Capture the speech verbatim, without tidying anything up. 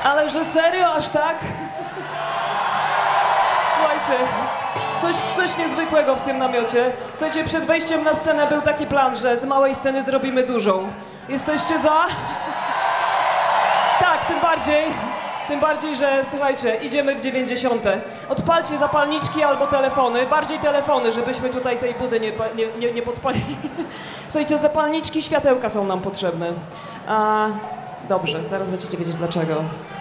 Ale że serio, aż tak? Słuchajcie, coś, coś niezwykłego w tym namiocie. Słuchajcie, przed wejściem na scenę był taki plan, że z małej sceny zrobimy dużą. Jesteście za? Tak, tym bardziej. Tym bardziej, że słuchajcie, idziemy w dziewięćdziesiąte. Odpalcie zapalniczki albo telefony, bardziej telefony, żebyśmy tutaj tej budy nie, nie, nie, nie podpalili. Słuchajcie, zapalniczki, światełka są nam potrzebne. A, dobrze, zaraz będziecie wiedzieć dlaczego.